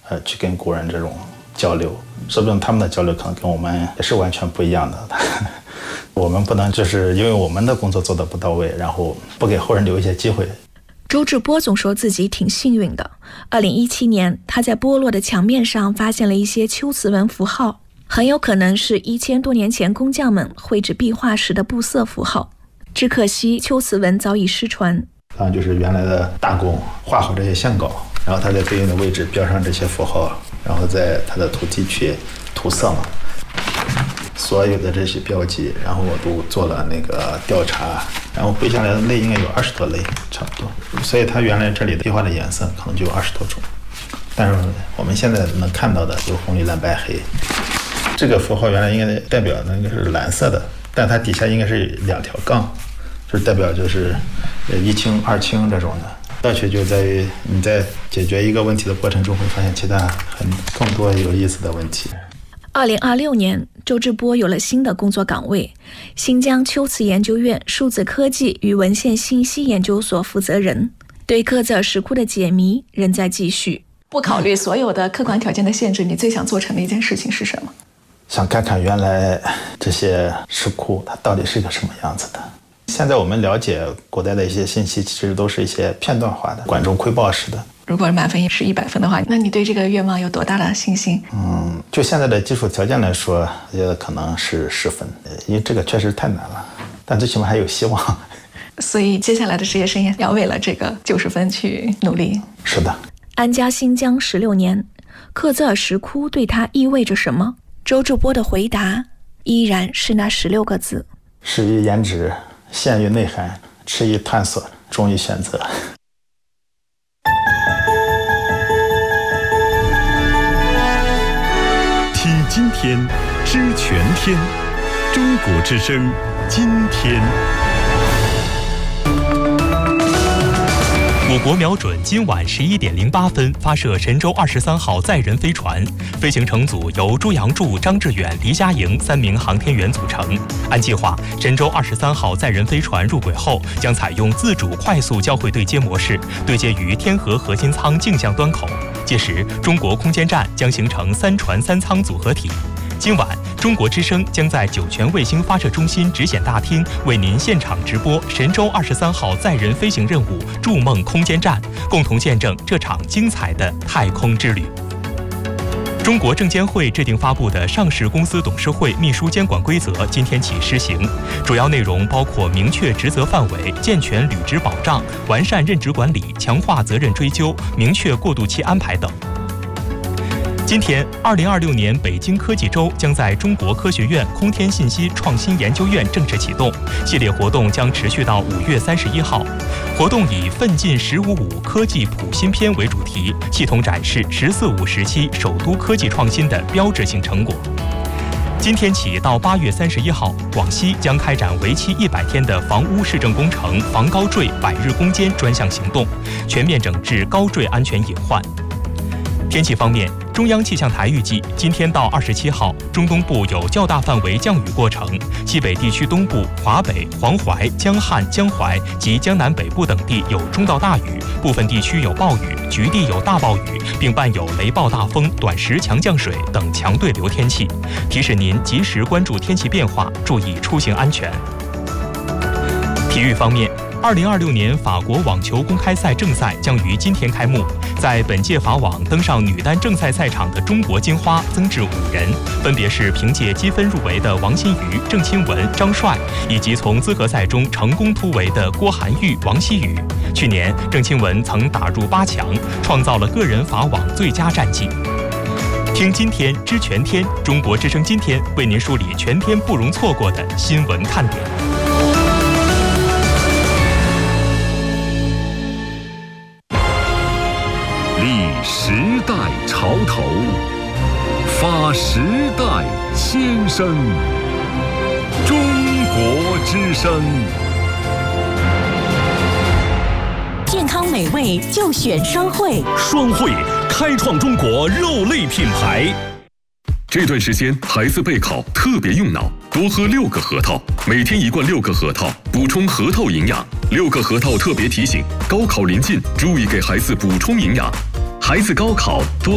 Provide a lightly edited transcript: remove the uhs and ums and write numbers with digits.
去跟古人这种交流，说不定他们的交流可能跟我们也是完全不一样的。我们不能就是因为我们的工作做得不到位，然后不给后人留一些机会。 周志波总说自己挺幸运的。2017年，他在剥落的墙面上发现了一些秋瓷文符号，很有可能是1000多年前工匠们绘制壁画时的布色符号。只可惜秋瓷文早已失传。 就是原来的大工画好这些线稿，然后他在对应的位置标上这些符号，然后在他的土地去涂色嘛。所有的这些标记，然后我都做了那个调查，然后绘下来的类应该有20多类，差不多。所以它原来这里的壁画的颜色可能就有20多种，但是我们现在能看到的有红绿蓝白黑。这个符号原来应该代表那个是蓝色的，但它底下应该是2条杠，就是代表就是1清2清这种的。乐趣就在于你在解决一个问题的过程中会发现其他更多有意思的问题。 2026年，周志波有了新的工作岗位，新疆秋瓷研究院数字科技与文献信息研究所负责人。对克孜尔石窟的解谜仍在继续。不考虑所有的客观条件的限制，你最想做成的一件事情是什么？ 想看看原来这些石窟它到底是一个什么样子的。现在我们了解古代的一些信息，其实都是一些片段化的、管中窥豹式的。 如果满分是100分的话，那你对这个愿望有多大的信心？ 就现在的技术条件来说，我觉得可能是10分，因为这个确实太难了，但最起码还有希望。 所以接下来的职业生涯要为了这个90分去努力。 是的。 安家新疆16年，克孜尔石窟对他意味着什么？周志波的回答依然是那16个字： 始于颜值，陷于内涵，迟于探索，忠于选择。 听今天，知全天，中国之声，今天。我国瞄准今晚11点08分发射神舟23号载人飞船，飞行乘组由朱杨柱、张志远、黎佳莹3名航天员组成。按计划，神舟23号载人飞船入轨后，将采用自主快速交会对接模式，对接于天河核心舱径向端口。届时，中国空间站将形成3船3舱组合体。今晚，中国之声将在酒泉卫星发射中心直显大厅为您现场直播神舟23号载人飞行任务筑梦空间站，共同见证这场精彩的太空之旅。中国证监会制定发布的上市公司董事会秘书监管规则今天起施行，主要内容包括明确职责范围、健全履职保障、完善任职管理、强化责任追究、明确过渡期安排等。今天，2026年北京科技周将在中国科学院空天信息创新研究院正式启动，系列活动将持续到5月31号。活动以奋进“15+5”科技普新篇为主题，系统展示“14+5”时期首都科技创新的标志性成果。今天起到8月31号，广西将开展为期100天的房屋市政工程防高坠100日攻坚专项行动，全面整治高坠安全隐患。天气方面，中央气象台预计，今天到27号，中东部有较大范围降雨过程，西北地区东部、华北、黄淮、江汉、江淮及江南北部等地有中到大雨，部分地区有暴雨，局地有大暴雨，并伴有雷暴大风、短时强降水等强对流天气，提示您及时关注天气变化，注意出行安全。体育方面，2026年法国网球公开赛正赛将于今天开幕。在本届法网登上女单正赛赛场的中国金花增至5人，分别是凭借积分入围的王欣瑜、郑钦文、张帅，以及从资格赛中成功突围的郭涵玉、王希雨。去年，郑钦文曾打入8强，创造了个人法网最佳战绩。听今天知全天，中国之声今天为您梳理全天不容错过的新闻看点。 立时代潮头，发时代先声。中国之声， 健康美味就选双汇。 双汇开创中国肉类品牌。这段时间孩子备考特别用脑，多喝6个核桃，每天1罐6个核桃，补充核桃营养。6个核桃特别提醒：高考临近，注意给孩子补充营养。孩子高考多